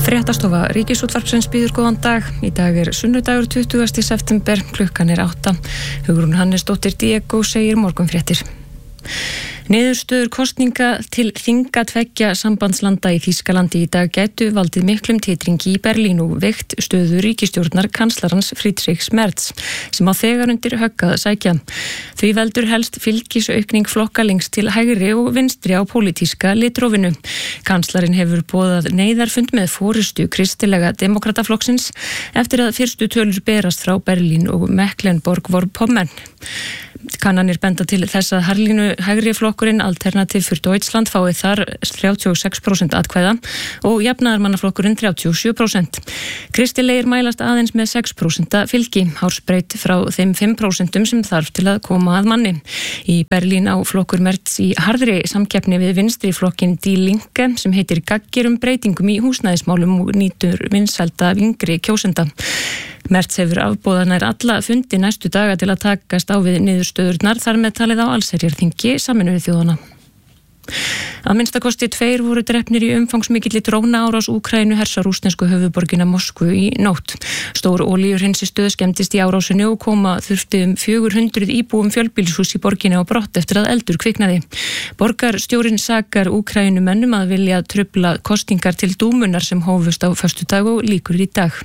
Fréttastofa Ríkisútvarpsins býður góðan dag. Í dag sunnudagur 20. september, klukkan 8. Hugrún Hannesdóttir Diego segir morgunfréttir. Niðurstöður kosninga til þinga tveggja sambandslanda í Þýskalandi í dag gætu valdið miklum titringi í Berlín og veikt stöðu ríkisstjórnar kanslarans Friedrichs Merz, sem á þegar undir högg að sækja. Því veldur helst fylgisaukning flokka lengst til hægri og vinstri á pólitíska litrófinu. Kanslarinn hefur boðað neyðarfund með forystu kristilega demokrataflokksins eftir að fyrstu tölur berast frá Berlín og Mecklenburg-Vorpommern. Kannanir benda til þess að harlínu hægri flokkurinn Alternativ für Deutschland fái þar 36% atkvæða og jafnaðarmannaflokkurinn 37%. Kristilegir mælast aðeins með 6% fylgi, hársbreyt frá þeim 5% sem þarf til að koma að manni. Í Berlín á flokkur Merz í harðri samkeppni við vinstri flokkin Die Linke sem heitir gaggerum breytingum í húsnæðismálum og nýtur vinsælda yngri kjósenda. Merz hefur afboðað nær alla fundi næstu daga til að takast á við niðurstöðurnar, þar með talið á allsherjarþingi Sameinuðu þjóðanna. Að minnstakosti 2 voru drepnir í umfangsmikilli drónaárás Úkraínu hersa rússnesku höfuðborgina Moskvu í nótt. Stór olíuhreinsistöð skemmdist í árásinni og koma þurfti 400 íbúum fjölbýlishús í borginni á brott eftir að eldur kviknaði. Borgarstjórinn sakar Úkraínumennum að vilja trufla kosningar til dúmunar sem hófust á föstudag og lýkur í dag.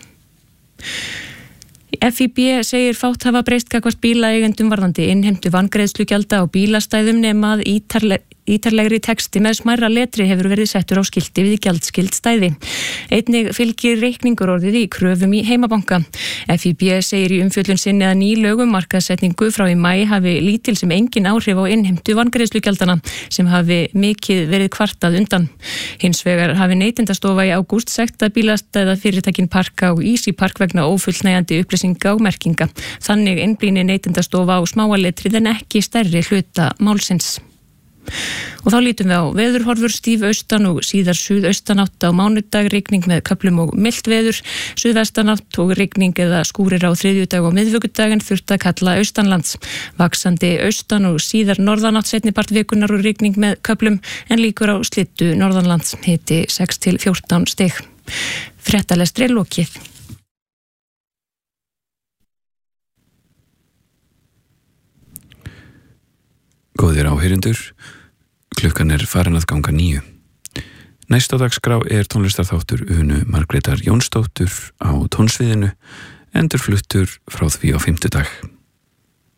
FÍB segir fátt hafa breyst gagnvart bílaeigendum varðandi innheimtu vangreiðslugjalda á bílastæðum nema að ítarlegri texti með smærra letri hefur verið settur á skilti við gjaldskyld stæði. Einnig fylgir reikningur orðið í kröfum í heimabanka. FÍB segir í umfjöllun sinni að ný lög um markaðssetningu frá í maí hafi lítil sem engin áhrif á innheimtu vangreiðslugjaldana sem hafi mikið verið kvartað undan. Hins vegar hafi Neytendastofa í ágúst sagt að bílastæðafyrirtækin Parka og Easy Park vegna ófullnægjandi upplýsinga og merkinga. Þannig einblínir Neytendastofa á smáaletrið en ekki stærri hluta málsins. Og þá lítum við á veðurhorfur, stíf austan og síðar suðaustanátt á mánudag, rigning með köflum og milt veður, suðvestanátt og rigning eða skúrir á þriðjudag og miðvikudag en þurft að kalla austanlands. Vaxandi austan og síðar norðanátt seinni part vikunar og rigning með köflum en líkur á slittu norðanlands, hiti 6 til 14 stig. Fréttalestri lokið. Góðir áheyrendur, klukkan farin að ganga 9. Næst á dagskrá tónlistarþáttur Unu Margrétar Jónsdóttur á tónsviðinu, endurfluttur frá því á 5. dag.